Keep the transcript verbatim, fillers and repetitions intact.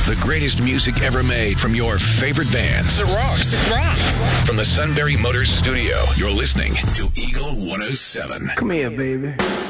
The greatest music ever made from your favorite bands. It rocks. It rocks. From the Sunbury Motors studio, you're listening to Eagle one oh seven. Come here, baby.